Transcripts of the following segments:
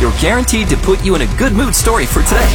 you're guaranteed to put you in a good mood story for today.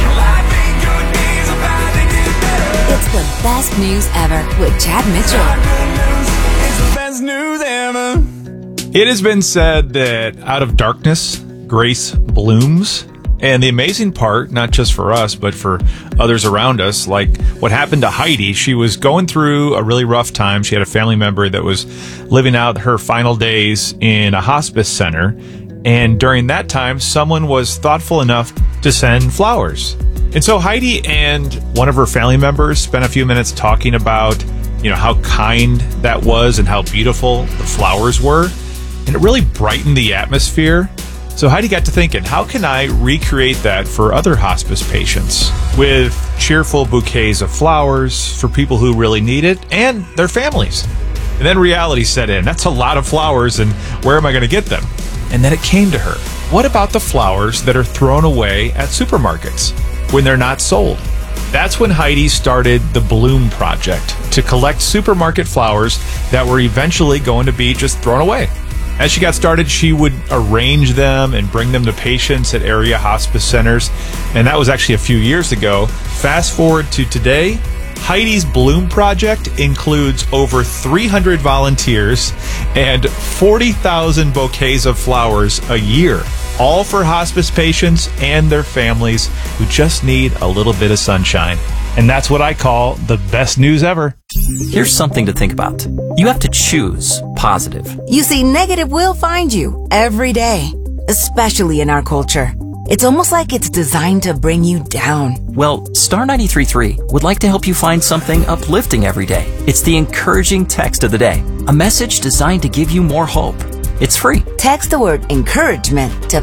It's the best news ever with Chad Mitchell. It's the best news ever. It has been said that out of darkness, grace blooms. And the amazing part, not just for us, but for others around us, like what happened to Heidi, she was going through a really rough time. She had a family member that was living out her final days in a hospice center. And during that time, someone was thoughtful enough to send flowers. And so Heidi and one of her family members spent a few minutes talking about, how kind that was and how beautiful the flowers were. And it really brightened the atmosphere. So Heidi got to thinking, how can I recreate that for other hospice patients with cheerful bouquets of flowers for people who really need it and their families? And then reality set in. That's a lot of flowers, and where am I going to get them? And then it came to her. What about the flowers that are thrown away at supermarkets when they're not sold? That's when Heidi started the Bloom Project to collect supermarket flowers that were eventually going to be just thrown away. As she got started, she would arrange them and bring them to patients at area hospice centers. And that was actually a few years ago. Fast forward to today, Heidi's Bloom Project includes over 300 volunteers and 40,000 bouquets of flowers a year, all for hospice patients and their families who just need a little bit of sunshine. And that's what I call the best news ever. Here's something to think about. You have to choose positive. You see, negative will find you every day, especially in our culture. It's almost like it's designed to bring you down. Well, Star 93.3 would like to help you find something uplifting every day. It's the encouraging text of the day, a message designed to give you more hope. It's free. Text the word encouragement to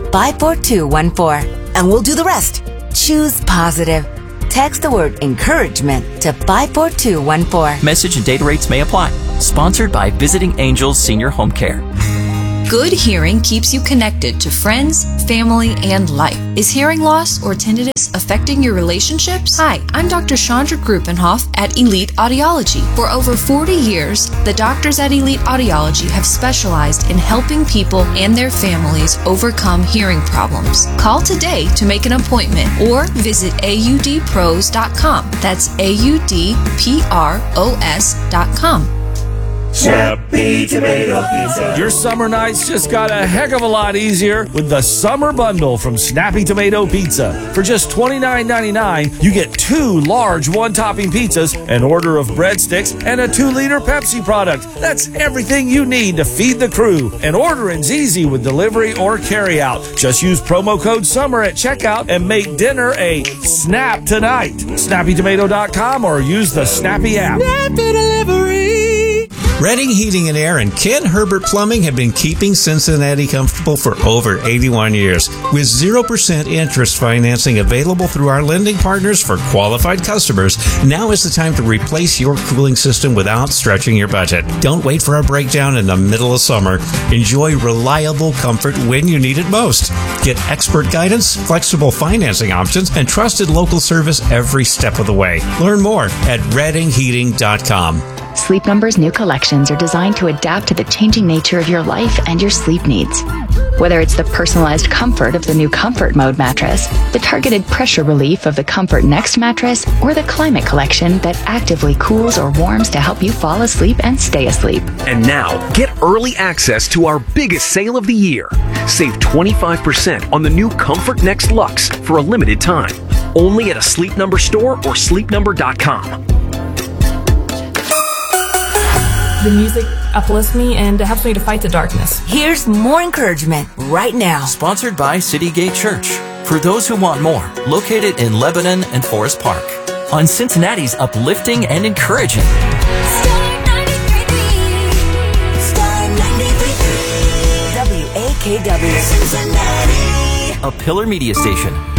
54214, and we'll do the rest. Choose positive. Text the word encouragement to 54214. Message and data rates may apply. Sponsored by Visiting Angels Senior Home Care. Good hearing keeps you connected to friends, family, and life. Is hearing loss or tinnitus affecting your relationships? Hi, I'm Dr. Chandra Gruppenhoff at Elite Audiology. For over 40 years, the doctors at Elite Audiology have specialized in helping people and their families overcome hearing problems. Call today to make an appointment or visit audpros.com. That's audpros.com. Snappy Tomato Pizza. Your summer nights just got a heck of a lot easier with the Summer Bundle from Snappy Tomato Pizza. For just $29.99, you get 2 large one-topping pizzas, an order of breadsticks, and a 2-liter Pepsi product. That's everything you need to feed the crew. And ordering's easy with delivery or carry-out. Just use promo code SUMMER at checkout and make dinner a snap tonight. SnappyTomato.com or use the Snappy app. Snappy Delivery. Redding Heating and Air and Ken Herbert Plumbing have been keeping Cincinnati comfortable for over 81 years. With 0% interest financing available through our lending partners for qualified customers, now is the time to replace your cooling system without stretching your budget. Don't wait for a breakdown in the middle of summer. Enjoy reliable comfort when you need it most. Get expert guidance, flexible financing options, and trusted local service every step of the way. Learn more at reddingheating.com. Sleep Number's new collections are designed to adapt to the changing nature of your life and your sleep needs. Whether it's the personalized comfort of the new Comfort Mode mattress, the targeted pressure relief of the Comfort Next mattress, or the Climate Collection that actively cools or warms to help you fall asleep and stay asleep. And now, get early access to our biggest sale of the year. Save 25% on the new Comfort Next Luxe for a limited time. Only at a Sleep Number store or sleepnumber.com. The music uplifts me and helps me to fight the darkness. Here's more encouragement right now. Sponsored by City Gate Church. For those who want more, located in Lebanon and Forest Park. On Cincinnati's uplifting and encouraging. Star 93.3. Star 93.3. WAKW. Cincinnati. A Pillar Media Station.